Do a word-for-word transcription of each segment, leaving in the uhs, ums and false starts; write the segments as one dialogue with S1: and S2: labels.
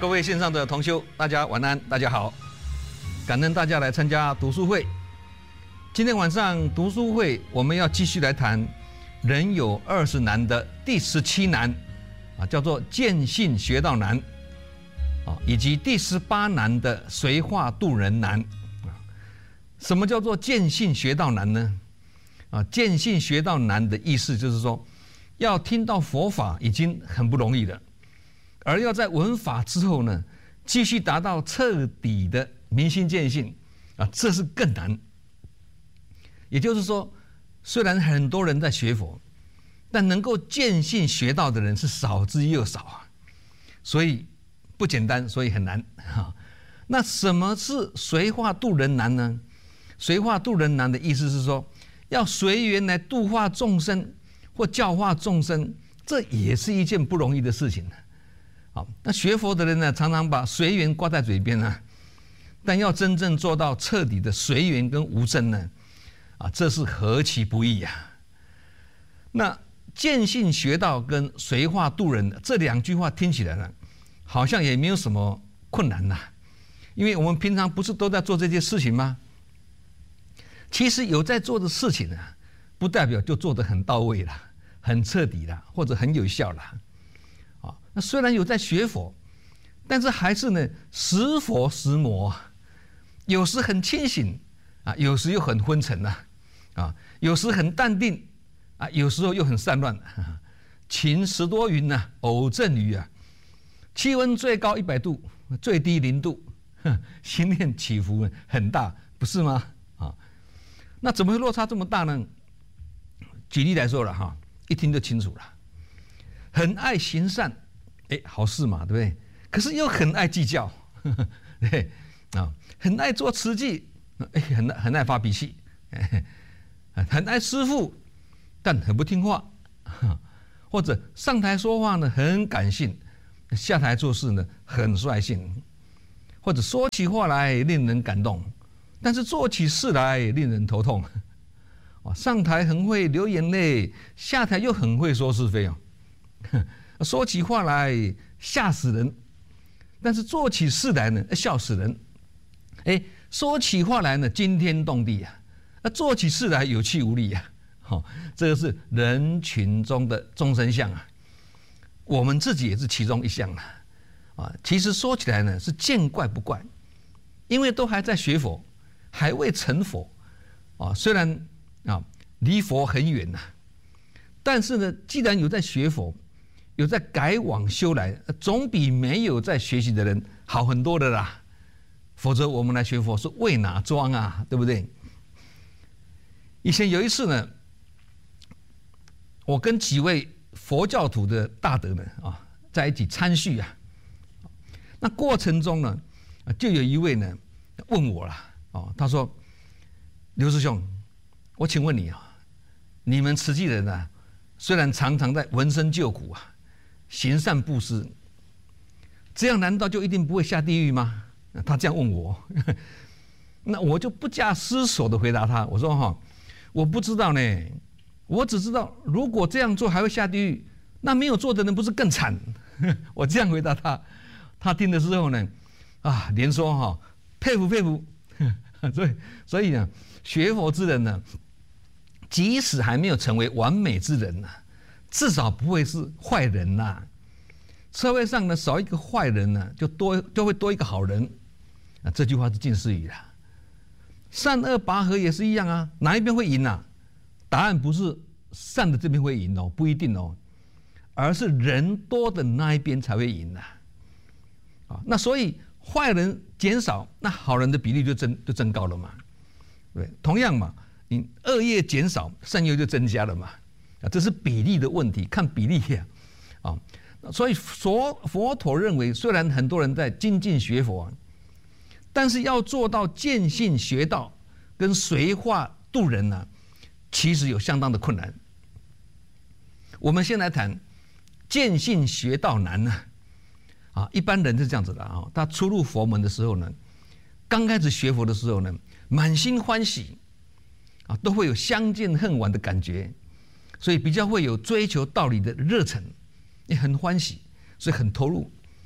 S1: 各位线上的同修，大家晚安，大家好，感恩大家来参加读书会。今天晚上读书会，我们要继续来谈人有二十难的第十七难，啊，叫做见性学道难，啊，以及第十八难的随化度人难。啊，什么叫做见性学道难呢？啊，见性学道难的意思就是说，要听到佛法已经很不容易了。而要在闻法之后呢，继续达到彻底的明心见性啊，这是更难。也就是说，虽然很多人在学佛，但能够见性学道的人是少之又少啊，所以不简单，所以很难啊。那什么是随化度人难呢？随化度人难的意思是说，要随缘来度化众生或教化众生，这也是一件不容易的事情。好，那学佛的人呢，常常把随缘挂在嘴边啊，但要真正做到彻底的随缘跟无争呢，啊，这是何其不易呀！那见性学道跟随化度人这两句话听起来呢，好像也没有什么困难呐，因为我们平常不是都在做这些事情吗？其实有在做的事情啊，不代表就做得很到位了、很彻底了，或者很有效了。啊，那虽然有在学佛，但是还是呢时佛时魔，有时很清醒啊，有时又很昏沉呐，啊，有时很淡定啊，有时候又很散乱。晴时多云呐、啊，偶阵雨啊，气温最高一百度，最低零度，心念起伏很大，不是吗？啊，那怎么会落差这么大呢？举例来说了哈，一听就清楚了。很爱行善，哎，好事嘛，对不对？可是又很爱计较，呵呵对啊，很爱做慈济，哎，很很爱发脾气，哎，很爱师父，但很不听话，或者上台说话呢很感性，下台做事呢很率性，或者说起话来令人感动，但是做起事来令人头痛，啊，上台很会流眼泪，下台又很会说是非哦。说起话来吓死人，但是做起事来呢笑死人。哎，说起话来呢惊天动地啊，那做起事来有气无力啊。好，这个是人群中的众生相啊，我们自己也是其中一项啊。啊，其实说起来呢是见怪不怪，因为都还在学佛，还未成佛啊。虽然啊离佛很远呐，但是呢，既然有在学佛，有在改往修来，总比没有在学习的人好很多的啦。否则我们来学佛是为哪桩啊？对不对？以前有一次呢，我跟几位佛教徒的大德们啊，在一起参叙啊。那过程中呢，就有一位呢问我了，哦，他说：“刘师兄，我请问你啊，你们慈济人啊，虽然常常在闻声救苦啊，行善布施，这样难道就一定不会下地狱吗？”他这样问我，那我就不假思索的回答他，我说哈，我不知道呢，我只知道如果这样做还会下地狱，那没有做的人不是更惨？我这样回答他，他听的时候呢，啊，连说哈，佩服佩服。所以所以呢，学佛之人呢，即使还没有成为完美之人呐，至少不会是坏人呐。社会上呢少一个坏人呢，就多就会多一个好人。啊，这句话是近似语啦。善恶拔河也是一样啊，哪一边会赢啊？答案不是善的这边会赢哦，不一定哦，而是人多的那一边才会赢啊。啊，那所以坏人减少，那好人的比例就增就增高了嘛。对，同样嘛。你恶业减少，善业就增加了嘛，啊，这是比例的问题，看比例呀，啊，所以佛佛陀认为，虽然很多人在精进学佛，但是要做到见性学道跟随化度人呢、啊，其实有相当的困难。我们先来谈见性学道难呢、啊，啊，一般人是这样子的啊，他初入佛门的时候呢，刚开始学佛的时候呢，满心欢喜。啊，都会有相见恨晚的感觉，所以比较会有追求道理的热忱，也很欢喜，所以很投入。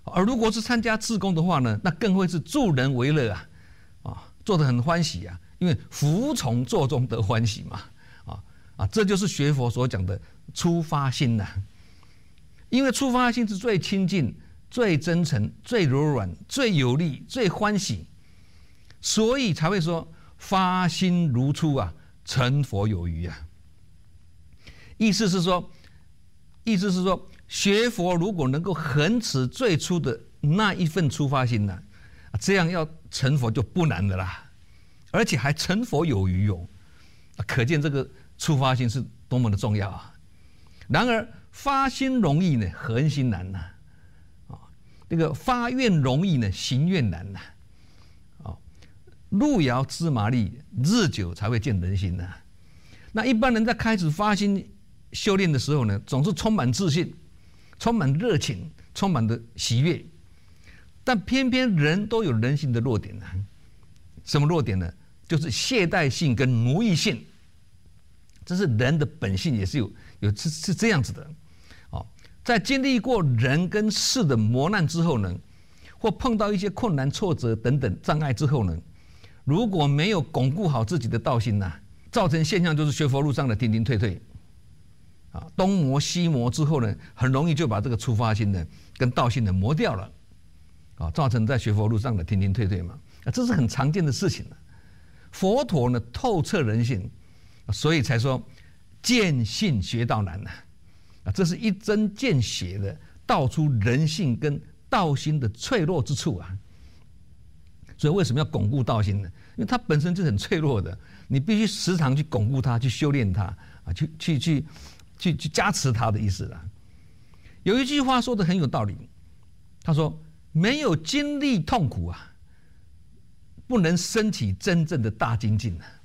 S1: 而如果是参加志工的话呢，那更会是助人为乐啊，啊，做得很欢喜啊，因为服从做中得欢喜嘛，啊啊，这就是学佛所讲的出发心呐、啊。因为出发心是最亲近、最真诚、最柔软、最有力、最欢喜，所以才会说发心如初啊，成佛有余啊。意思是说，意思是说，学佛如果能够恒持最初的那一份出发心呢、啊，这样要成佛就不难的啦，而且还成佛有余哦。可见这个出发心是多么的重要啊！然而发心容易呢，恒心难呐、啊。啊，这个发愿容易呢，行愿难呐、啊。啊，路遥知马力，日久才会见人心呐、啊。那一般人在开始发心修炼的时候呢，总是充满自信、充满热情、充满的喜悦，但偏偏人都有人性的弱点啊。什么弱点呢？就是懈怠性跟奴役性。这是人的本性，也是有有是是这样子的。哦，在经历过人跟事的磨难之后呢，或碰到一些困难、挫折等等障碍之后呢，如果没有巩固好自己的道心呐、啊，造成现象就是学佛路上的停停退退。啊，东磨西磨之后呢，很容易就把这个出发心呢跟道心呢磨掉了，啊，造成在学佛路上的停停退退嘛，啊，这是很常见的事情了。佛陀呢透彻人性，所以才说见性学道难呐，啊，这是一针见血的道出人性跟道心的脆弱之处啊。所以为什么要巩固道心呢？因为它本身就是很脆弱的，你必须时常去巩固它，去修炼它啊，去去去。去去加持他的意思啦。有一句话说的很有道理，他说：“没有经历痛苦啊，不能升起真正的大精进啊。”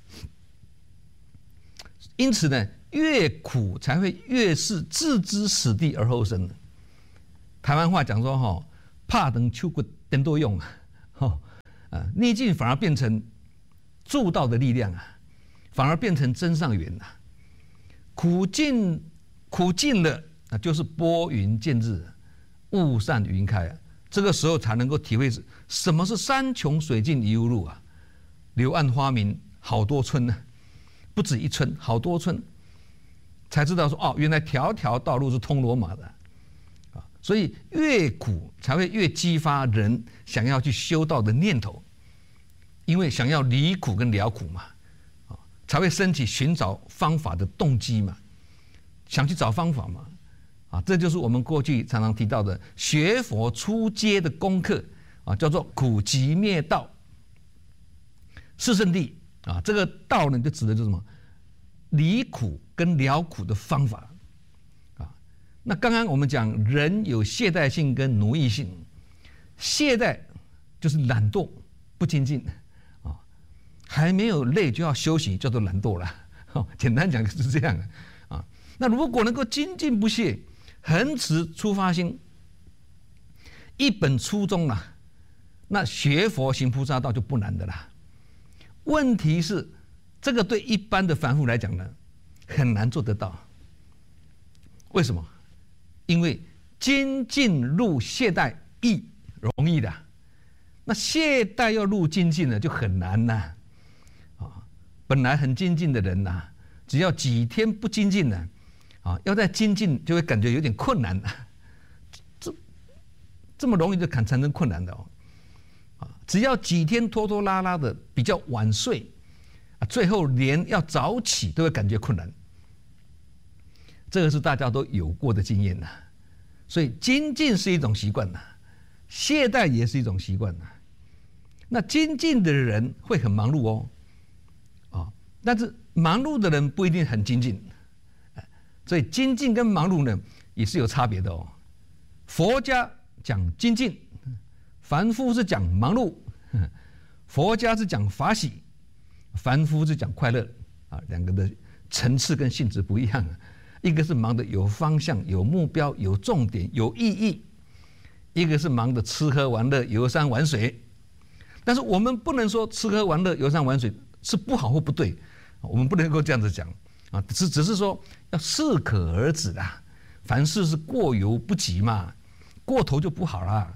S1: 因此呢，越苦才会越是置之死地而后生。台湾话讲说哈，怕等秋骨等多用啊，哈啊，逆境反而变成助道的力量啊，反而变成真上缘啊。苦尽苦尽了，那就是拨云见日，雾散云开啊。这个时候才能够体会什么是山穷水尽疑无路啊，柳暗花明好多村呢、啊，不止一村，好多村，才知道说哦，原来条条道路是通罗马的啊。所以越苦才会越激发人想要去修道的念头，因为想要离苦跟了苦嘛。才会升起寻找方法的动机嘛，想去找方法嘛，啊，这就是我们过去常常提到的学佛初阶的功课啊，叫做苦集灭道，四圣谛啊，这个道呢就指的就是什么，离苦跟了苦的方法啊。那刚刚我们讲人有懈怠性跟奴役性，懈怠就是懒惰不精进。还没有累就要休息，叫做懒惰了。哦，简单讲就是这样啊。那如果能够精进不懈，恒持出发心，一本初衷啦，那学佛行菩萨道就不难的啦。问题是，这个对一般的凡夫来讲呢，很难做得到。为什么？因为精进入懈怠易容易的，那懈怠要入精进呢，就很难呐。本来很精进的人呐、啊，只要几天不精进呢，啊，要再精进就会感觉有点困难、啊，这这么容易就产生困难的哦，啊，只要几天拖拖拉拉的比较晚睡，啊，最后连要早起都会感觉困难，这个是大家都有过的经验呐、啊，所以精进是一种习惯呐，懈怠也是一种习惯呐，那精进的人会很忙碌哦。但是忙碌的人不一定很精进，所以精进跟忙碌呢也是有差别的哦。佛家讲精进，凡夫是讲忙碌；佛家是讲法喜，凡夫是讲快乐啊，两个的层次跟性质不一样。一个是忙得有方向、有目标、有重点、有意义；一个是忙得吃喝玩乐、游山玩水。但是我们不能说吃喝玩乐、游山玩水是不好或不对。我们不能够这样子讲啊，只只是说要适可而止啦。凡事是过犹不及嘛，过头就不好啦。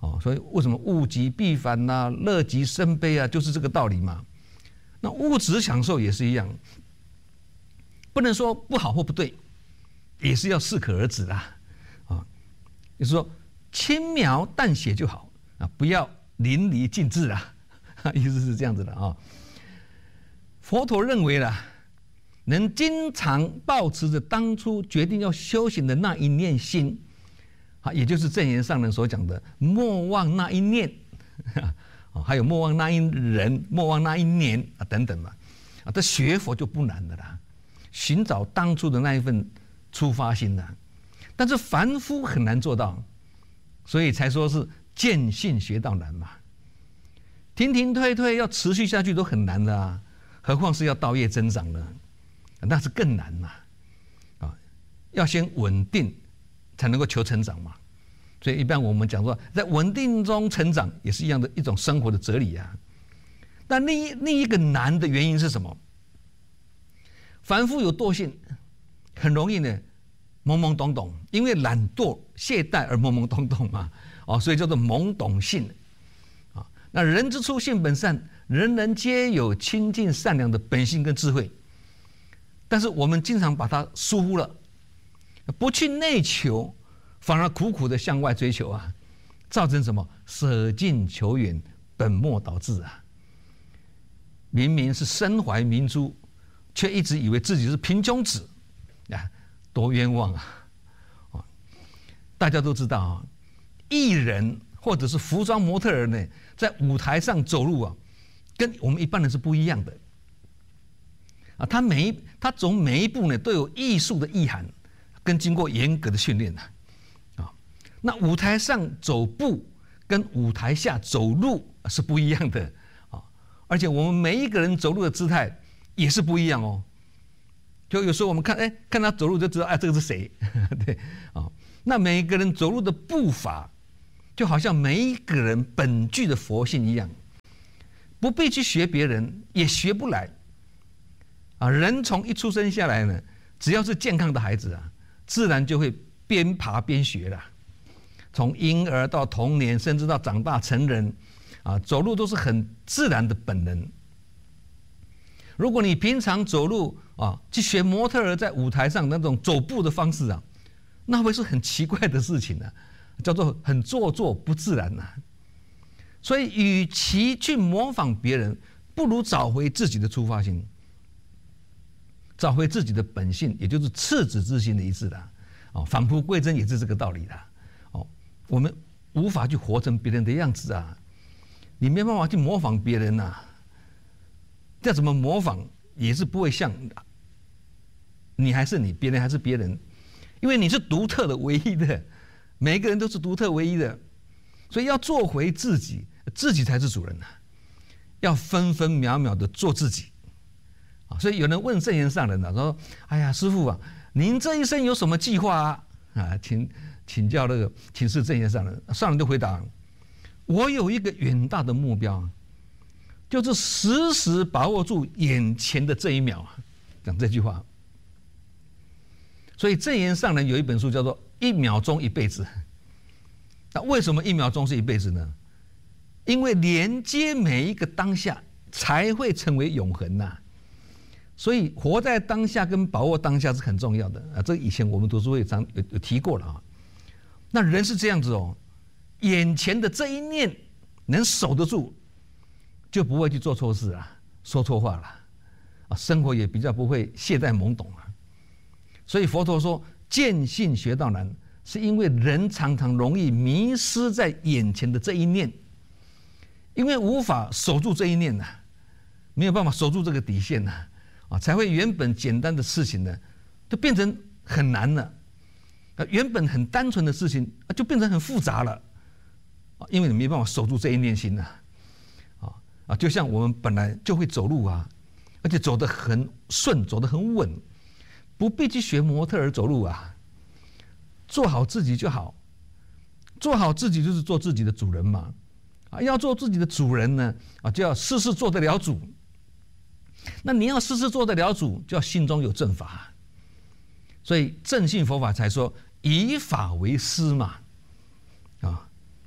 S1: 哦，所以为什么物极必反呐、啊，乐极生悲啊，就是这个道理嘛。那物质享受也是一样，不能说不好或不对，也是要适可而止啦。啊，就是说轻描淡写就好啊，不要淋漓尽致啦。意思是这样子的啊。佛陀认为啦，能经常抱持着当初决定要修行的那一念心，啊，也就是正言上人所讲的莫忘那一念，啊，还有莫忘那一人，莫忘那一年啊等等嘛，啊，这学佛就不难的啦，寻找当初的那一份出发心呐，但是凡夫很难做到，所以才说是见性学道难嘛，停停退退要持续下去都很难的啊，何况是要道业增长呢？那是更难嘛，啊，要先稳定才能够求成长嘛。所以一般我们讲说，在稳定中成长也是一样的一种生活的哲理啊。但另一另一个难的原因是什么？凡夫有惰性，很容易呢懵懵懂懂，因为懒惰懈怠而懵懵懂懂嘛，哦，所以叫做懵懂性啊。那人之初性本善，人人皆有清净善良的本性跟智慧，但是我们经常把它疏忽了，不去内求。反而苦苦的向外追求啊，造成什么舍近求远，本末倒置啊！明明是身怀明珠，却一直以为自己是贫穷子，啊，多冤枉啊！啊，大家都知道啊，艺人或者是服装模特儿呢，在舞台上走路啊，跟我们一般人是不一样的啊。他每一他走每一步呢，都有艺术的意涵，跟经过严格的训练啊。那舞台上走步跟舞台下走路是不一样的啊，而且我们每一个人走路的姿态也是不一样哦。就有时候我们看，哎，看他走路就知道，哎，这个是谁？对啊。那每一个人走路的步伐，就好像每一个人本具的佛性一样，不必去学别人，也学不来啊。人从一出生下来呢，只要是健康的孩子啊，自然就会边爬边学了。从婴儿到童年，甚至到长大成人，啊，走路都是很自然的本能。如果你平常走路啊，去学模特儿在舞台上那种走步的方式啊，那会是很奇怪的事情啊，叫做很做作不自然呐、啊。所以，与其去模仿别人，不如找回自己的出发心，找回自己的本性，也就是赤子之心的一致啦。哦，返璞归真也是这个道理啦。我们无法去活成别人的样子啊，你没办法去模仿别人呐，再怎么模仿也是不会像你还是你，别人还是别人，因为你是独特的、唯一的，每一个人都是独特唯一的，所以要做回自己，自己才是主人呐，要分分秒秒的做自己啊。所以有人问圣严上人啊，说：“哎呀，师父啊，您这一生有什么计划啊？啊，请。”请教那个请示正言上人，上人就回答：我有一个远大的目标，就是时时把握住眼前的这一秒。讲这句话，所以正言上人有一本书叫做《一秒钟一辈子》。那为什么一秒钟是一辈子呢？因为连接每一个当下，才会成为永恒呐、啊。所以活在当下跟把握当下是很重要的啊。这以前我们读书会常有有提过了啊。那人是这样子哦，眼前的这一念能守得住，就不会去做错事啊，说错话了啊，生活也比较不会懈怠懵懂啊。所以佛陀说，见性学道难，是因为人常常容易迷失在眼前的这一念，因为无法守住这一念呐、啊，没有办法守住这个底线呐、啊，啊，才会原本简单的事情呢，就变成很难了。原本很单纯的事情就变成很复杂了，因为你没办法守住这一念心呐，啊啊，就像我们本来就会走路啊，而且走得很顺，走得很稳，不必去学模特儿走路啊，做好自己就好，做好自己就是做自己的主人嘛，啊，要做自己的主人呢，啊，就要事事做得了主，那你要事事做得了主，就要心中有正法。所以正信佛法才说以法为师嘛，啊，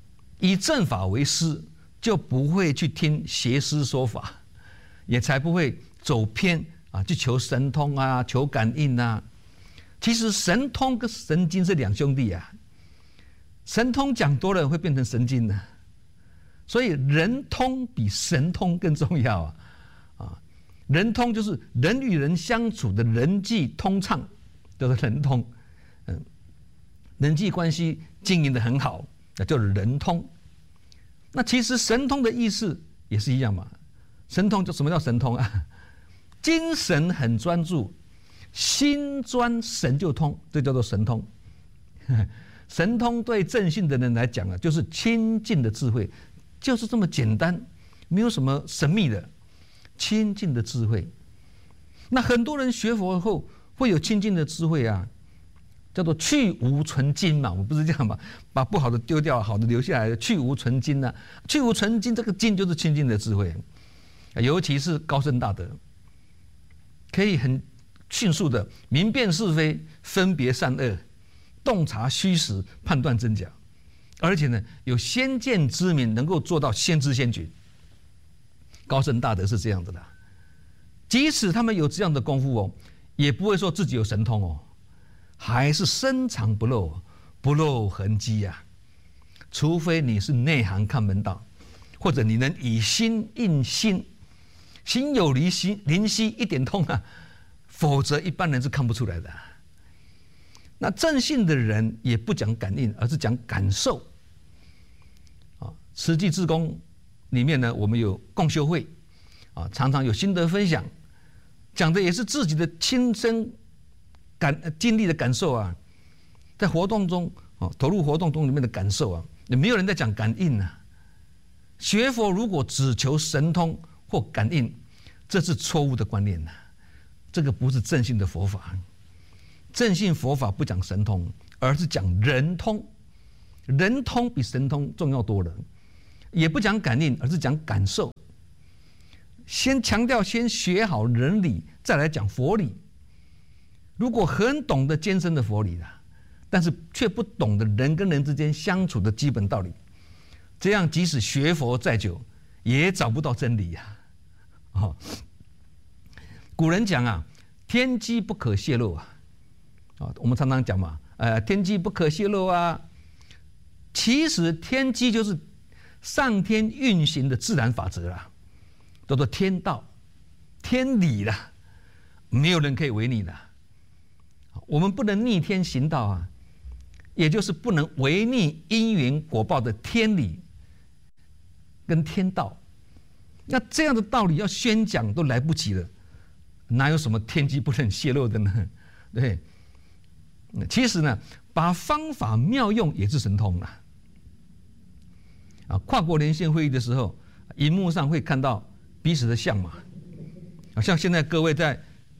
S1: 以正法为师，就不会去听邪师说法，也才不会走偏啊，去求神通啊，求感应啊。其实神通跟神经是两兄弟啊，神通讲多了会变成神经的，所以人通比神通更重要啊。啊，人通就是人与人相处的人际通畅，叫做人通。嗯，人际关系经营得很好，那就是人通。那其实神通的意思也是一样嘛。神通就什么叫神通啊？精神很专注，心专神就通，这叫做神通。神通对正信的人来讲啊，就是清净的智慧，就是这么简单，没有什么神秘的，清净的智慧。那很多人学佛后会有清净的智慧啊，叫做去无存精嘛，我们不是这样嘛，把不好的丢掉，好的留下来，去无存精啊。去无存精，这个精就是清净的智慧，尤其是高僧大德，可以很迅速的明辨是非，分别善恶，洞察虚实，判断真假，而且呢，有先见之明，能够做到先知先觉。高僧大德是这样的啦，即使他们有这样的功夫哦，也不会说自己有神通哦，还是深藏不露，不露痕迹呀、啊。除非你是内行看门道，或者你能以心印心，心有灵犀，灵犀一点通啊，否则一般人是看不出来的。那正信的人也不讲感应，而是讲感受。啊，慈济志工里面呢，我们有共修会，啊，常常有心得分享，讲的也是自己的亲身感经历的感受啊，在活动中啊，投入活动中里面的感受啊，也没有人在讲感应啊。学佛如果只求神通或感应，这是错误的观念呐、啊，这个不是正信的佛法。正信佛法不讲神通，而是讲人通，人通比神通重要多了。也不讲感应，而是讲感受。先强调先学好人理，再来讲佛理。如果很懂得艰深的佛理啦，但是却不懂得人跟人之间相处的基本道理，这样即使学佛再久，也找不到真理呀、啊。哦，古人讲啊，天机不可泄露啊。啊，我们常常讲嘛，呃，天机不可泄露啊。其实天机就是上天运行的自然法则啦，叫做天道、天理啦，没有人可以违逆的。我们不能逆天行道啊，也就是不能违逆因缘果报的天理跟天道。那这样的道理要宣讲都来不及了，哪有什么天机不能泄露的呢？对，其实呢，把方法妙用也是神通啦。啊，跨国连线会议的时候，荧幕上会看到彼此的像嘛，啊，像现在各位在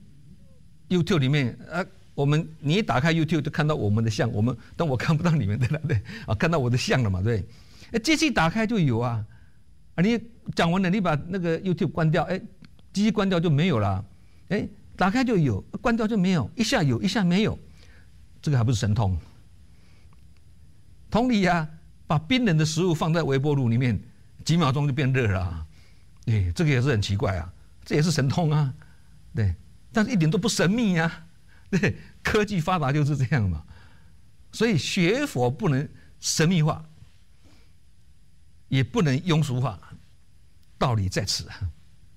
S1: YouTube 里面，啊，我们你一打开 YouTube 就看到我们的像，我们但我看不到你们的了，对，啊，看到我的像了嘛，对，哎，机器打开就有啊，啊，你讲完了，你把那个 YouTube 关掉，哎，机器关掉就没有了，哎，打开就有，关掉就没有，一下有，一下没有，这个还不是神通？同理呀、啊。把冰冷的食物放在微波炉里面，几秒钟就变热了、啊，对，这个也是很奇怪啊，这也是神通啊，对，但是一点都不神秘啊，对，科技发达就是这样嘛，所以学佛不能神秘化，也不能庸俗化，道理在此啊。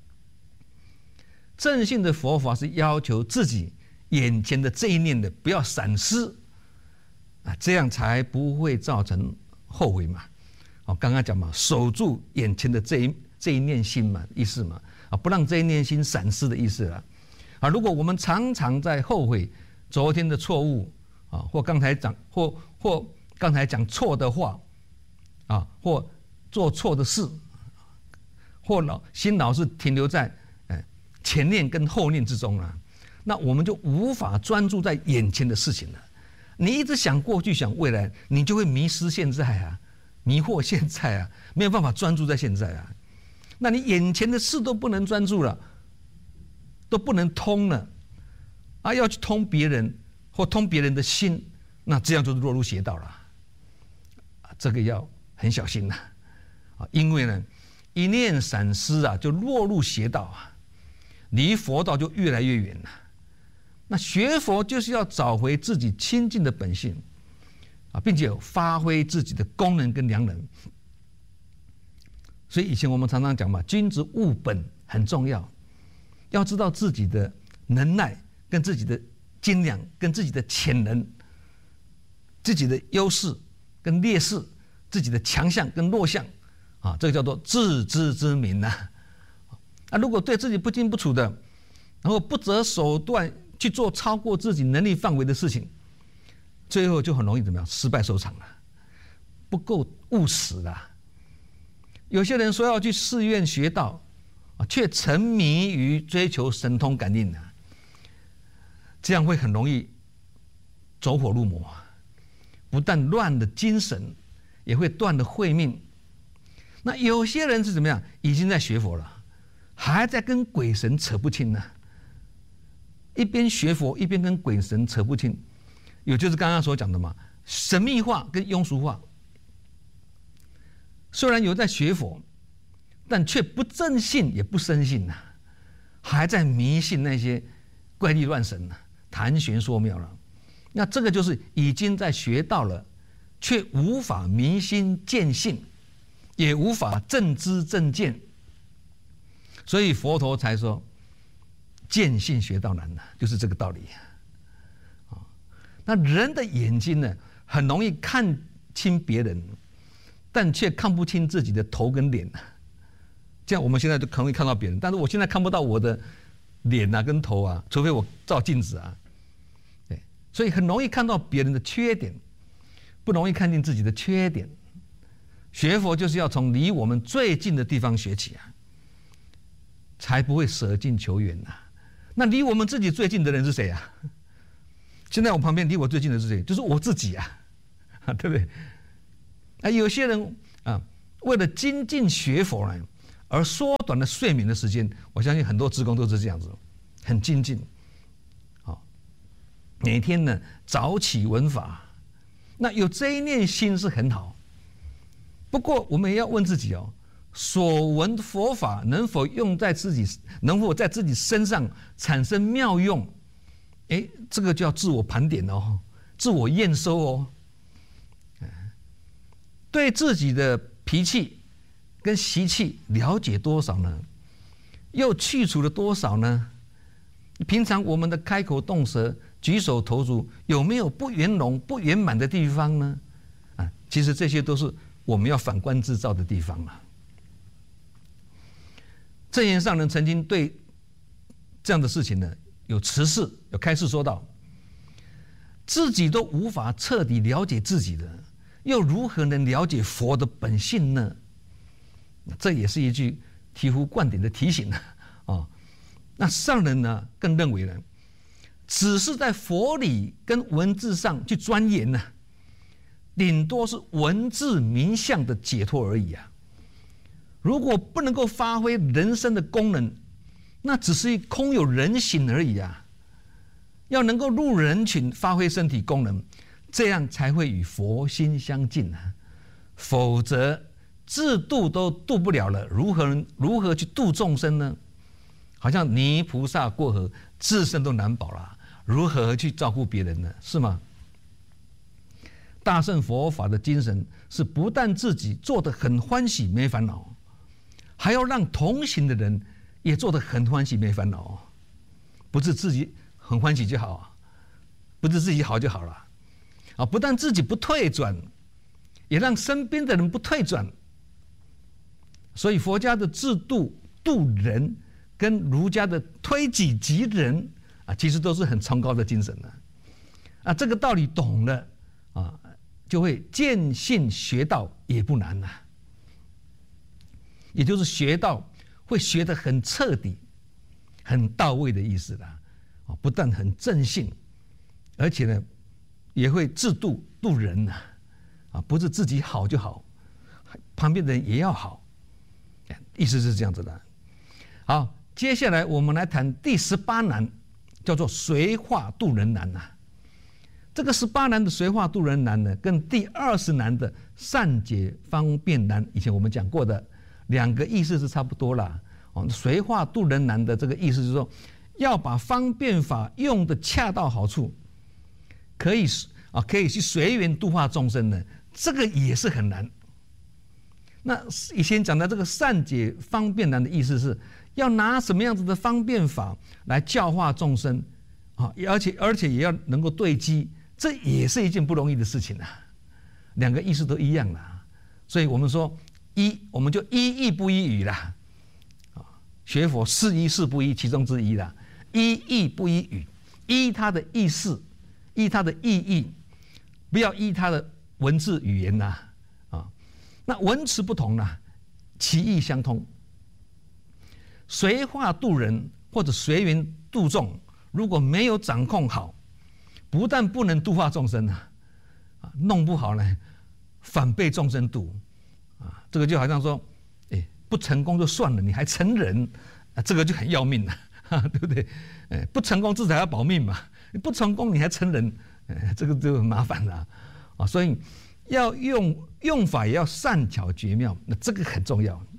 S1: 正信的佛法是要求自己眼前的这一念的不要闪失啊，这样才不会造成后悔嘛，哦，刚刚讲嘛，守住眼前的这一这一念心嘛，意思嘛，啊，不让这一念心闪失的意思啦，啊，如果我们常常在后悔昨天的错误啊，或刚才讲或或刚才讲错的话啊，或做错的事，或老心老是停留在呃前念跟后念之中啦，那我们就无法专注在眼前的事情了。你一直想过去想未来，你就会迷失现在啊，迷惑现在啊，没有办法专注在现在啊。那你眼前的事都不能专注了，都不能通了，啊，要去通别人或通别人的心，那这样就是落入邪道了。这个要很小心呐，啊，因为呢，一念闪失啊，就落入邪道啊，离佛道就越来越远了。那学佛就是要找回自己清净的本性啊，并且发挥自己的功能跟良能。所以以前我们常常讲嘛，君子务本很重要，要知道自己的能耐跟自己的斤两跟自己的潜能，自己的优势跟劣势，自己的强项跟弱项，啊，这个叫做自知之明呐。啊，如果对自己不清不楚的，然后不择手段去做超过自己能力范围的事情，最后就很容易怎么样？失败收场了，不够务实啦。有些人说要去寺院学道，啊，却沉迷于追求神通感应啊，这样会很容易走火入魔，不但乱了精神，也会断了慧命。那有些人是怎么样？已经在学佛了，还在跟鬼神扯不清呢。一边学佛，一边跟鬼神扯不清，也就是刚刚所讲的嘛，神秘化跟庸俗化。虽然有在学佛，但却不正信也不深信呐、啊，还在迷信那些怪力乱神呐、啊，谈玄说妙了。那这个就是已经在学道了，却无法明心见性，也无法正知正见。所以佛陀才说，见性学道难呐、啊，就是这个道理啊。那人的眼睛呢，很容易看清别人，但却看不清自己的头跟脸。这样我们现在就可能会看到别人，但是我现在看不到我的脸啊跟头啊，除非我照镜子啊。对，所以很容易看到别人的缺点，不容易看见自己的缺点。学佛就是要从离我们最近的地方学起啊，才不会舍近求远啊。那离我们自己最近的人是谁啊？现在我旁边离我最近的是谁？就是我自己啊，对不对？啊，有些人啊，为了精进学佛呢，而缩短了睡眠的时间。我相信很多志工都是这样子，很精进，好，每天呢早起闻法，那有这一念心是很好。不过我们也要问自己哦，所闻佛法能否用在自己，能否在自己身上产生妙用？哎，这个就要自我盘点哦，自我验收哦。对自己的脾气跟习气了解多少呢？又去除了多少呢？平常我们的开口动舌、举手投足有没有不圆融、不圆满的地方呢？啊，其实这些都是我们要反观自照的地方啊。证严上人曾经对这样的事情呢，有持示、有开示说道：自己都无法彻底了解自己的，又如何能了解佛的本性呢？这也是一句醍醐灌顶的提醒啊！哦，那上人呢，更认为呢，只是在佛理跟文字上去钻研呢、啊，顶多是文字名相的解脱而已啊。如果不能够发挥人生的功能，那只是空有人形而已啊。要能够入人群，发挥身体功能，这样才会与佛心相近啊。否则自度都度不了了，如何如何去度众生呢？好像泥菩萨过河，自身都难保了，如何去照顾别人呢？是吗？大乘佛法的精神是不但自己做得很欢喜没烦恼，还要让同行的人也做得很欢喜没烦恼，不是自己很欢喜就好，不是自己好就好了啊！不但自己不退转，也让身边的人不退转。所以佛家的自度度人，跟儒家的推己及人啊，其实都是很崇高的精神的啊。这个道理懂了啊，就会见性学道也不难呐、啊。也就是学道会学得很彻底、很到位的意思啦。啊，不但很正信，而且呢，也会自度度人呐。啊，不是自己好就好，旁边的人也要好。意思是这样子的。好，接下来我们来谈第十八难，叫做随化度人难呐、啊。 这个十八难的随化度人难呢，跟第二十难的善解方便难，以前我们讲过的两个意思是差不多啦。哦，随化度人难的这个意思就是说，要把方便法用的恰到好处，可以啊，可以去随缘度化众生呢，这个也是很难。那以前讲的这个善解方便难的意思是，要拿什么样子的方便法来教化众生啊，而且而且也要能够对机，这也是一件不容易的事情啊。两个意思都一样啦，所以我们说一，我们就一义不一语啦。学佛是一是不一其中之一啦，一义不一语，依它的意思，依它的意义，不要依它的文字语言呐，啊，那文词不同啦，其义相通。随化度人或者随缘度众，如果没有掌控好，不但不能度化众生啊，啊，弄不好呢，反被众生度，啊，这个就好像说，哎。不成功就算了，你还成人，啊，这个就很要命了，啊，对不对？哎，不成功至少要保命嘛，你不成功你还成人，哎，这个就很麻烦了，啊，所以要用用法也要善巧绝妙，那这个很重要。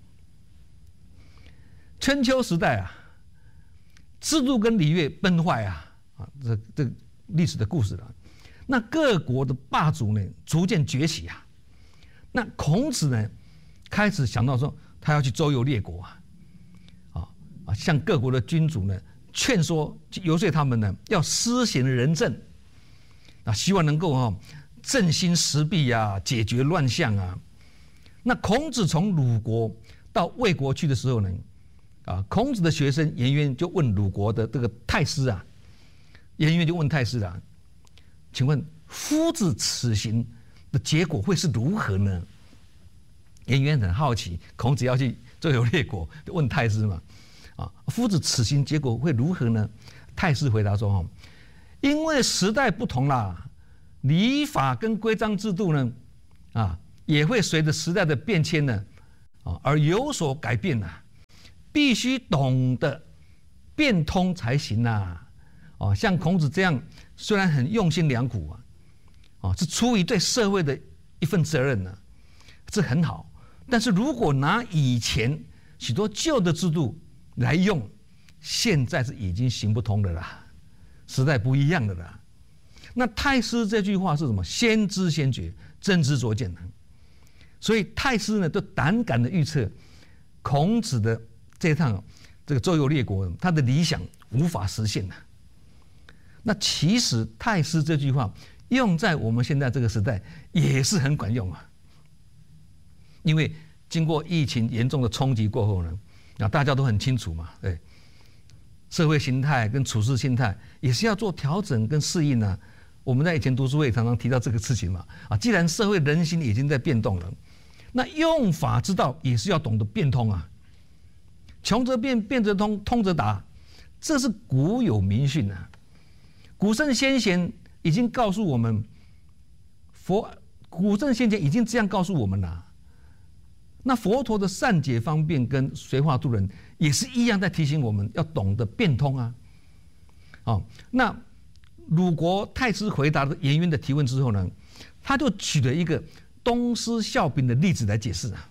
S1: 春秋时代啊，制度跟礼乐崩坏啊，啊，这这历史的故事了。那各国的霸主呢，逐渐崛起啊，那孔子呢，开始想到说。他要去周游列国啊，啊啊，向各国的君主呢劝说、游说他们呢，要施行仁政，啊，希望能够啊振兴时弊啊，解决乱象啊。那孔子从鲁国到魏国去的时候呢，啊，孔子的学生颜渊就问鲁国的这个太师啊，颜渊就问太师啊，请问夫子此行的结果会是如何呢？颜渊很好奇，孔子要去周游列国，就问太师嘛，啊，夫子此行结果会如何呢？太师回答说：哦，因为时代不同啦，礼法跟规章制度呢，啊，也会随着时代的变迁呢，啊，而有所改变呐，必须懂得变通才行呐。哦，像孔子这样，虽然很用心良苦啊，哦，是出于对社会的一份责任呢，这很好。但是如果拿以前许多旧的制度来用，现在是已经行不通的啦，时代不一样的啦。那太师这句话是什么？先知先觉，真知灼见。所以太师呢，就胆敢的预测孔子的这趟这个周游列国，他的理想无法实现呐。那其实太师这句话用在我们现在这个时代也是很管用啊。因为经过疫情严重的冲击过后呢，啊，大家都很清楚嘛，对，社会形态跟处事心态也是要做调整跟适应啊。我们在以前读书会常常提到这个事情嘛，啊，既然社会人心已经在变动了，那用法之道也是要懂得变通啊。穷则变，变则通，通则达，这是古有明训啊。古圣先贤已经告诉我们，佛古圣先贤已经这样告诉我们了。那佛陀的善解方便跟随化度人也是一样，在提醒我们要懂得变通啊。哦，那鲁国太师回答了颜渊的提问之后呢，他就举了一个东施效颦的例子来解释啊。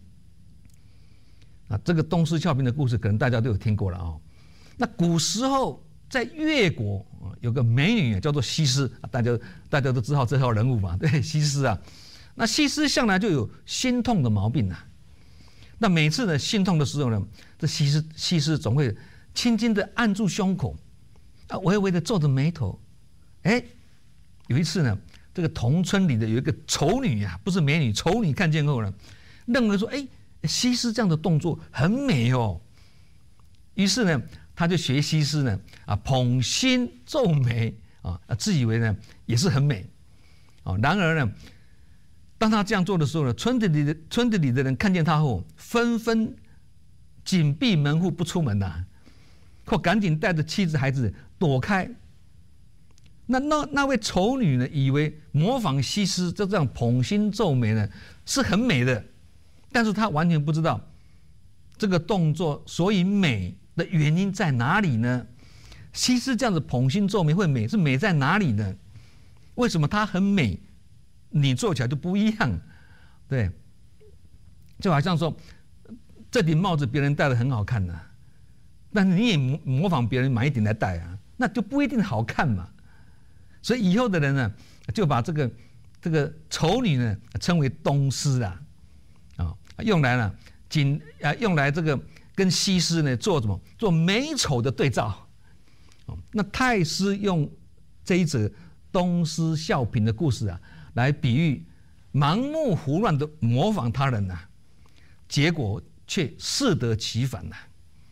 S1: 啊，这个东施效颦的故事可能大家都有听过了啊。那古时候在越国有个美女叫做西施，大家大家都知道这号人物嘛，对，西施啊。那西施向来就有心痛的毛病啊。那每次呢心痛的时候呢，这西施西施总会轻轻的按住胸口，啊，微微的皱着眉头。哎，有一次呢，这个同村里的有一个丑女啊，不是美女，丑女看见后呢，认为说，哎，西施这样的动作很美哦。于是呢，他就学西施呢，啊，捧心皱眉啊，自以为呢也是很美。啊，然而呢，当他这样做的时候呢，村子里的村子里的人看见他后，纷纷紧闭门户不出门呐、啊，或赶紧带着妻子孩子躲开。那那那位丑女呢，以为模仿西施就这样捧心皱眉呢是很美的，但是她完全不知道这个动作所以美的原因在哪里呢？西施这样子捧心皱眉会美，是美在哪里呢？ 为什么它很美，你做起来就不一样？对，就好像说，这顶帽子别人戴的很好看呐、啊，但是你也模模仿别人买一顶来戴啊，那就不一定好看嘛。所以以后的人呢，就把这个这个丑女呢称为东施啊，啊，用来呢仅啊用来这个跟西施呢做什么？做美丑的对照。那太师用这一则东施效颦的故事啊，来比喻盲目胡乱的模仿他人呐、啊，结果却适得其反呐、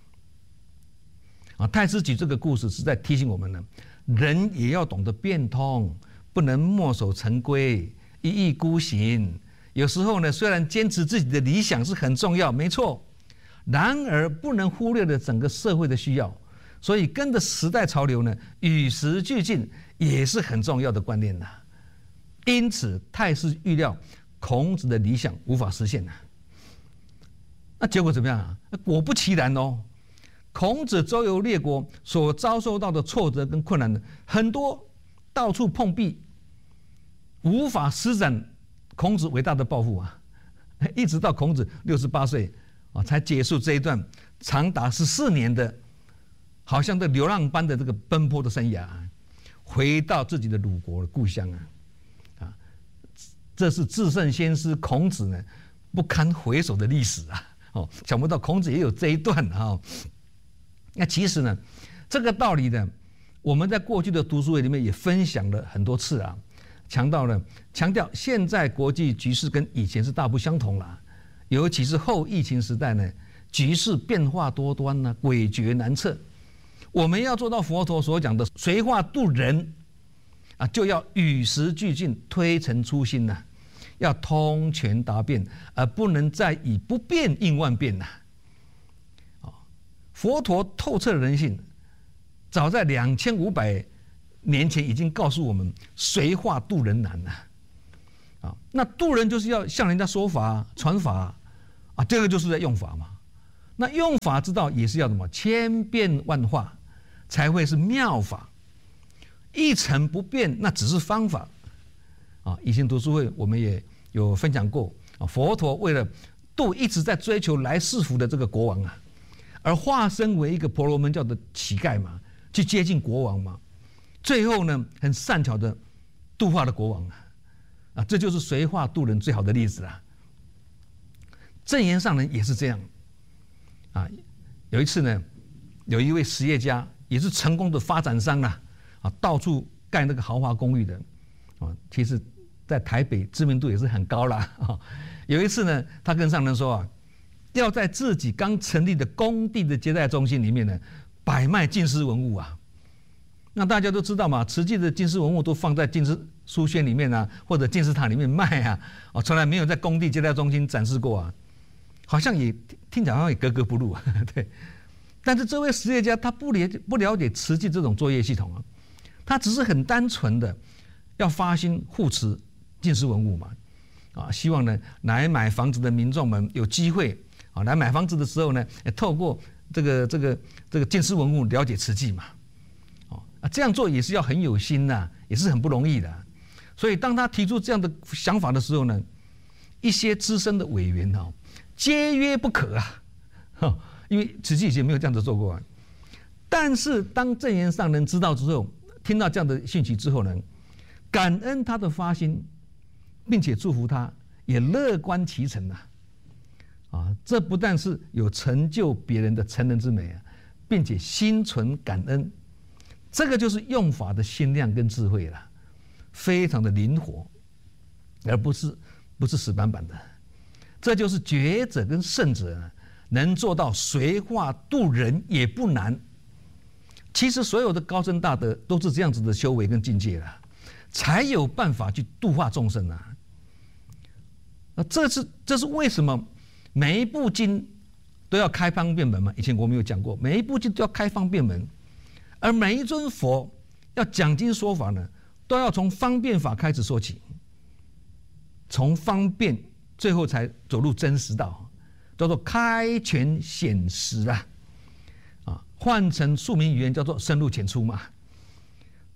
S1: 啊。啊，太师举这个故事是在提醒我们呢，人也要懂得变通，不能墨守成规、一意孤行。有时候呢，虽然坚持自己的理想是很重要，没错，然而不能忽略了整个社会的需要。所以跟着时代潮流呢，与时俱进也是很重要的观念呐。因此，太师预料孔子的理想无法实现呐。那结果怎么样啊？果不其然哦，孔子周游列国所遭受到的挫折跟困难呢，很多到处碰壁，无法施展孔子伟大的抱负啊。一直到孔子六十八岁啊，才结束这一段长达十四年的。好像这流浪般的这个奔波的生涯、啊，回到自己的鲁国的故乡啊，啊，这是至圣先师孔子呢不堪回首的历史啊！哦，想不到孔子也有这一段啊、哦。那其实呢，这个道理呢，我们在过去的读书会里面也分享了很多次啊，强调了强调现在国际局势跟以前是大不相同了，尤其是后疫情时代呢，局势变化多端呢、啊，诡谲难测。我们要做到佛陀所讲的随化度人啊，就要与时俱进，推陈出新呐、啊，要通权达变，而不能再以不变应万变呐、啊。啊，佛陀透彻人性，早在两千五百年前已经告诉我们，随化度人难呐、啊。啊，那度人就是要向人家说法、传法啊，这个就是在用法嘛。那用法之道也是要什么？千变万化。才会是妙法，一成不变，那只是方法啊。以前读书会我们也有分享过啊，佛陀为了度一直在追求来世福的这个国王啊，而化身为一个婆罗门教的乞丐嘛，去接近国王嘛，最后呢，很善巧的度化了国王啊，啊，这就是随化度人最好的例子啊。证严上人也是这样啊，有一次呢，有一位实业家。也是成功的发展商啦，啊，到处盖那个豪华公寓的，啊，其实，在台北知名度也是很高啦。啊，有一次呢，他跟上人说啊，要在自己刚成立的工地的接待中心里面呢，摆卖进士文物啊。那大家都知道嘛，慈济的进士文物都放在进士书轩里面啊，或者进士堂里面卖啊，啊，从来没有在工地接待中心展示过啊，好像也听起来好像也格格不入啊，对。但是这位实业家他不了不了解慈济这种作业系统啊，他只是很单纯的要发心护持进士文物嘛，啊，希望呢来买房子的民众们有机会啊来买房子的时候呢，透过这个这个这个进士文物了解慈济嘛，哦啊这样做也是要很有心呐、啊，也是很不容易的、啊。所以当他提出这样的想法的时候呢，一些资深的委员哦，皆曰不可啊，哈。因为慈济以前没有这样子做过啊，但是当证严上人知道之后，听到这样的讯息之后呢，感恩他的发心，并且祝福他，也乐观其成呐、啊，啊，这不但是有成就别人的成人之美啊，并且心存感恩，这个就是用法的心量跟智慧了，非常的灵活，而不是不是死板板的，这就是觉者跟圣者、啊。能做到随化度人也不难。其实所有的高僧大德都是这样子的修为跟境界了，才有办法去度化众生啊。啊，这是这是为什么每一部经都要开方便门嘛？以前我们有讲过，每一部经都要开方便门，而每一尊佛要讲经说法呢，都要从方便法开始说起，从方便最后才走入真实道。叫做开权显实啊，啊，换成庶民语言叫做深入浅出嘛。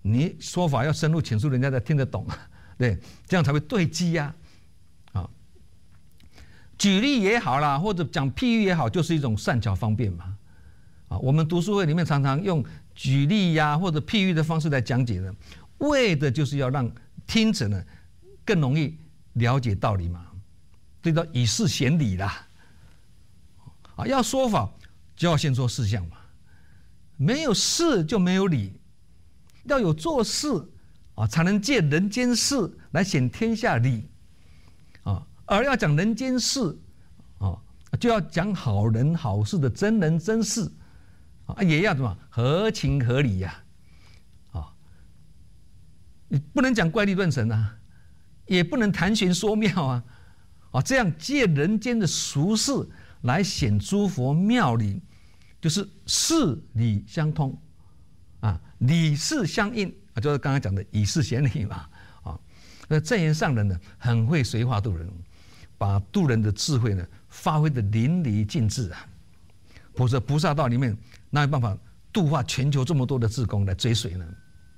S1: 你说法要深入浅出，人家才听得懂啊，对，这样才会对机呀、啊。啊，举例也好啦，或者讲譬喻也好，就是一种善巧方便嘛。啊，我们读书会里面常常用举例呀、啊、或者譬喻的方式来讲解的，为的就是要让听者呢更容易了解道理嘛。这叫以事显理啦。啊，要说法就要先说事项嘛，没有事就没有理，要有做事啊，才能借人间事来显天下理啊。而要讲人间事啊，就要讲好人好事的真人真事啊，也要什么合情合理呀、啊，啊，你不能讲怪力乱神啊，也不能谈玄说妙啊，啊，这样借人间的俗事来显诸佛妙理，就是事理相通啊，理事相应啊，就是刚才讲的以事显理嘛啊。那正言上人呢，很会随化度人，把度人的智慧呢发挥的淋漓尽致啊。否则菩萨道里面哪有办法度化全球这么多的志工来追随呢？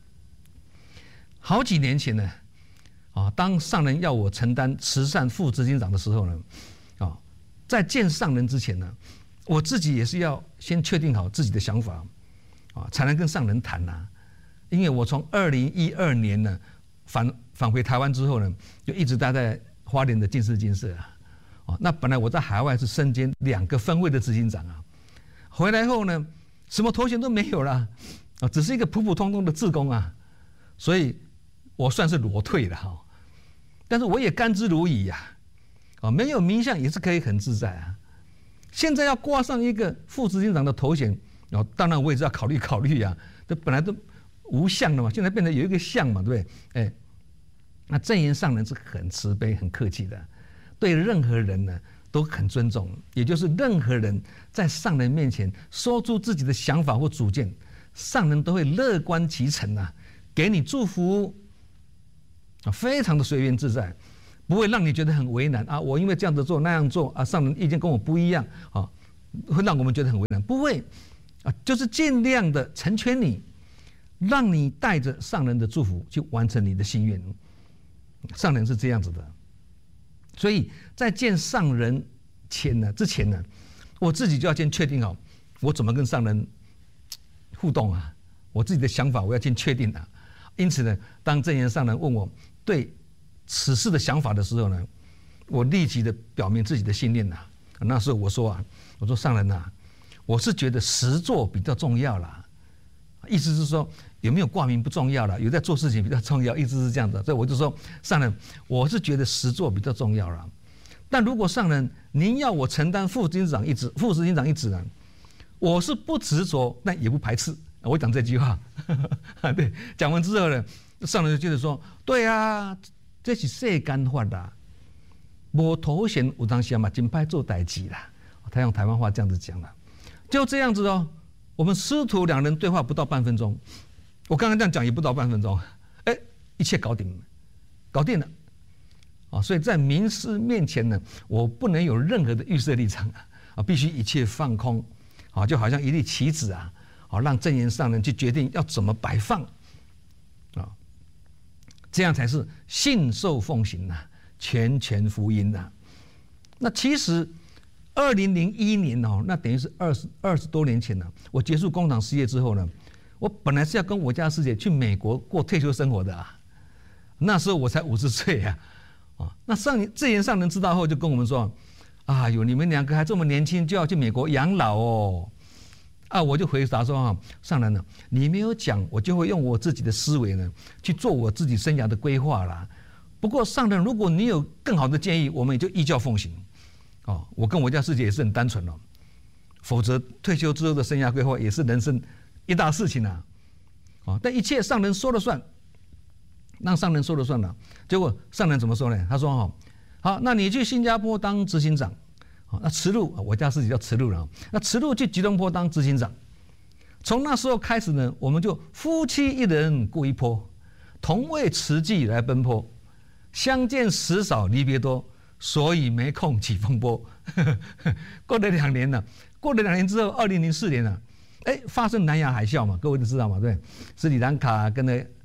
S1: 好几年前呢，啊，当上人要我承担慈善副执行长的时候呢，啊，在见上人之前呢，我自己也是要先确定好自己的想法，啊，才能跟上人谈呐、啊。因为我从二零一二年呢返返回台湾之后呢，就一直待在花莲的净世金社啊，啊，那本来我在海外是身兼两个分会的执行长啊，回来后呢，什么头衔都没有了，啊，只是一个普普通通的志工啊，所以我算是裸退了哈，但是我也甘之如饴呀，啊，没有名相也是可以很自在啊。现在要挂上一个副执行长的头衔，哦，当然我也是要考虑考虑呀，这本来都无相的嘛，现在变成有一个相嘛，对不对？哎，那正言上人是很慈悲、很客气的，对任何人呢都很尊重，也就是任何人在上人面前说出自己的想法或主见，上人都会乐观其成啊，给你祝福啊，非常的随缘自在，不会让你觉得很为难啊。我因为这样子做那样做啊，上人意见跟我不一样啊，会让我们觉得很为难，不会啊，就是尽量的成全你。让你带着上人的祝福去完成你的心愿，上人是这样子的，所以在见上人前呢，之前呢，我自己就要先确定好我怎么跟上人互动啊，我自己的想法我要先确定啊。因此呢，当正言上人问我对此事的想法的时候呢，我立即的表明自己的信念呐。那时候我说啊，我说上人呐，我是觉得实做比较重要啦。意思是说有没有挂名不重要了，有在做事情比较重要，意思是这样的，所以我就说上人，我是觉得实做比较重要了。但如果上人您要我承担副执行长一职，副执行长一职呢，我是不执着，但也不排斥。我讲这句话，对，讲完之后呢，上人就接着说，对啊，这是世间法啦，无头衔有当时嘛真歹做代志啦。他用台湾话这样子讲了，就这样子哦。我们师徒两人对话不到半分钟，我刚刚这样讲也不到半分钟，哎，一切搞定了，搞定了，啊，所以在名师面前呢，我不能有任何的预设立场啊，必须一切放空，啊，就好像一粒棋子啊，啊，让正言上人去决定要怎么摆放，啊，这样才是信受奉行呐，全权福音呐。那其实。二零零一年哦，那等于是二十二十多年前了。我结束工厂事业之后呢，我本来是要跟我家师姐去美国过退休生活的啊。那时候我才五十岁啊，啊，那上正言上人知道后就跟我们说，啊哟，你们两个还这么年轻就要去美国养老哦，啊，我就回答说啊，上人呢，你没有讲，我就会用我自己的思维呢去做我自己生涯的规划啦。不过上人，如果你有更好的建议，我们也就依教奉行。哦，我跟我家师姐也是很单纯哦，否则退休之后的生涯规划也是人生一大事情啊。哦，但一切上人说了算，让上人说了算了。结果上人怎么说呢？他说：“哈，好，那你去新加坡当执行长，好，那慈路，我家师姐叫慈路了，那慈路去吉隆坡当执行长。从那时候开始呢，我们就夫妻一人过一坡，同为慈济来奔波，相见时少，离别多。”所以没空起风波。过了两年了，过了两年之后，二零零四年了，哎，发生南亚海啸嘛，各位都知道嘛，对，斯里兰卡跟那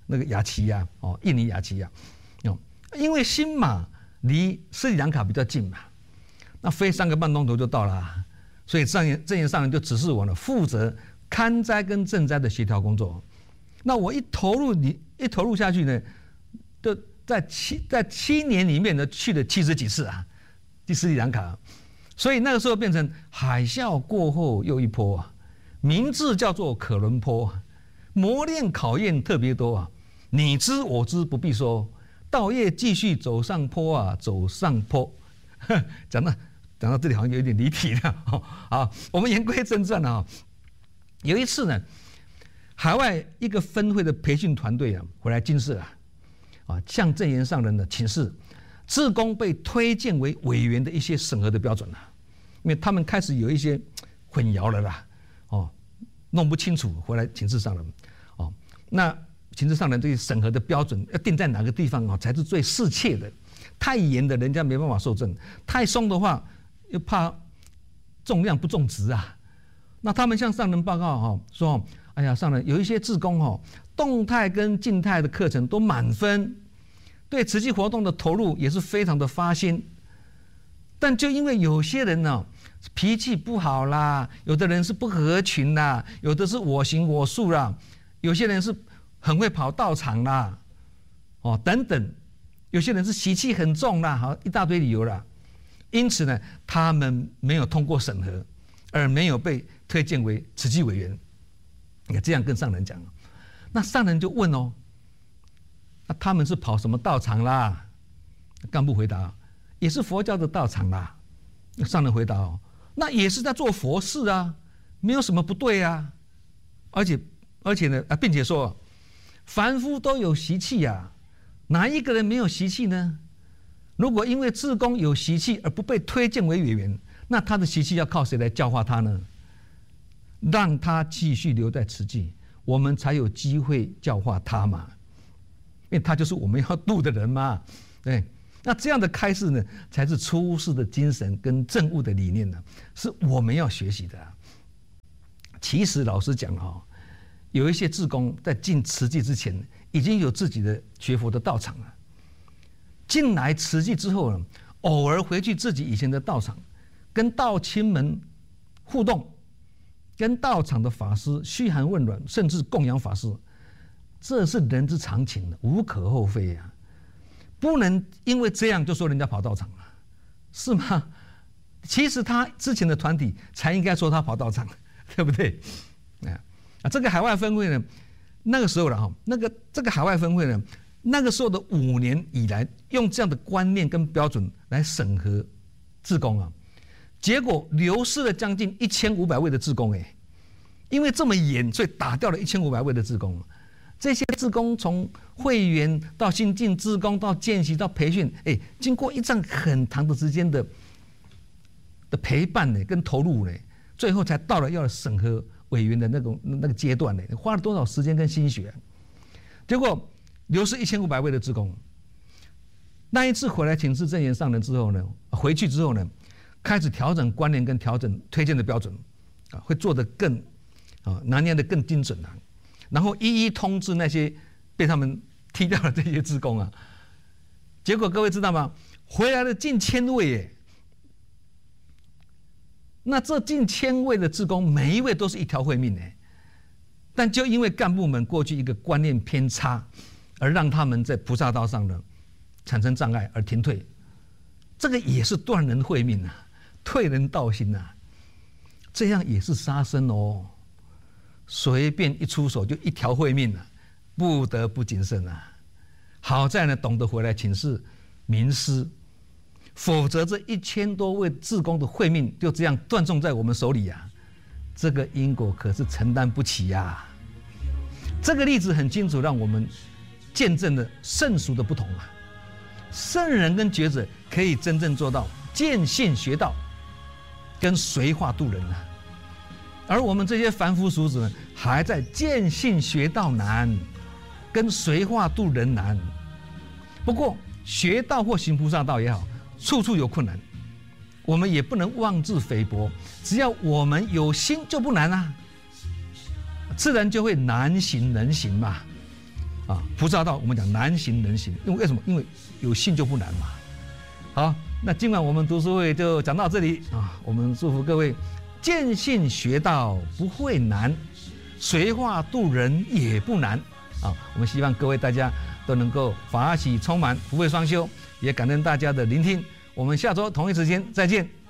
S1: 那个雅琪亚哦，印尼雅琪亚哦，因为新马离斯里兰卡比较近嘛，那飞三个半钟头就到了，所以正言正言上人就指示我呢，负责勘灾跟赈灾的协调工作。那我一投入你一投入下去呢，就在七在七年里面呢去了七十几次啊，去斯里兰卡，所以那个时候变成海啸过后又一波啊，名字叫做可伦坡，磨练考验特别多啊，你知我知不必说，道业继续走上坡啊，走上坡。讲到讲到这里好像有一点离题了。好，我们言归正传啊。有一次呢，海外一个分会的培训团队啊，回来金色啊，啊，向正言上人呢请示，志工被推荐为委员的一些审核的标准啊，因为他们开始有一些混淆了啦，哦，弄不清楚，回来请示上人，哦，那请示上人对于审核的标准要定在哪个地方啊，才是最适切的？太严的，人家没办法受证；太松的话，又怕重量不重质啊。那他们向上人报告哈，说，哎呀，上人有一些志工哈，动态跟静态的课程都满分，对慈济活动的投入也是非常的发心。但就因为有些人呢，脾气不好啦，有的人是不合群啦，有的是我行我素啦，有些人是很会跑道场啦，哦，等等。有些人是习气很重啦，好一大堆理由啦，因此呢，他们没有通过审核，而没有被推荐为慈济委员。你看这样跟上人讲，那上人就问哦，那他们是跑什么道场啦？干部回答，也是佛教的道场啦。上人回答哦，那也是在做佛事啊，没有什么不对啊，而且而且呢啊，并且说，凡夫都有习气呀、啊。哪一个人没有习气呢？如果因为志工有习气而不被推荐为委员，那他的习气要靠谁来教化他呢？让他继续留在慈济，我们才有机会教化他嘛。因为他就是我们要度的人嘛。对，那这样的开示呢，才是出世的精神跟政务的理念呢，是我们要学习的、啊。其实老实讲哈，有一些志工在进慈济之前，已经有自己的学佛的道场了。进来慈济之后呢，偶尔回去自己以前的道场，跟道亲们互动，跟道场的法师嘘寒问暖，甚至供养法师，这是人之常情的，无可厚非啊！不能因为这样就说人家跑道场了，是吗？其实他之前的团体才应该说他跑道场，对不对？啊，这个海外分会呢？那个时候了哈，那个这个海外分会呢，那个时候的五年以来，用这样的观念跟标准来审核志工啊，结果流失了将近一千五百位的志工哎，因为这么严，所以打掉了一千五百位的志工。这些志工从会员到新进志工到见习到培训，哎，经过一段很长的时间的的陪伴呢，跟投入呢，最后才到了要审核委员的那种那个阶段呢，花了多少时间跟心血、啊？结果流失一千五百位的志工。那一次回来请示正言上人之后呢，回去之后呢，开始调整观念跟调整推荐的标准，啊，会做得更啊拿捏得更精准啊，然后一一通知那些被他们踢掉的这些志工啊。结果各位知道吗？回来了近千位耶。那这近千位的志工，每一位都是一条慧命哎，但就因为干部们过去一个观念偏差，而让他们在菩萨道上呢产生障碍而停退，这个也是断人慧命啊，退人道心啊，这样也是杀生哦。随便一出手就一条慧命啊，不得不谨慎啊。好在呢，懂得回来请示明师。否则，这一千多位志工的慧命就这样断送在我们手里呀、啊，这个因果可是承担不起呀、啊。这个例子很清楚，让我们见证了圣俗的不同啊。圣人跟觉者可以真正做到见性学道，跟随化度人啊，而我们这些凡夫俗子呢，还在见性学道难，跟随化度人难。不过学道或行菩萨道也好，处处有困难，我们也不能妄自菲薄。只要我们有心，就不难啊，自然就会难行能行嘛。 啊，菩萨道我们讲难行能行，因为为什么？因为有信就不难嘛。好，那今晚我们读书会就讲到这里啊，我们祝福各位见信学道不会难，随化度人也不难啊。我们希望各位大家都能够法喜充满，福慧双修，也感恩大家的聆听。我们下周同一时间再见。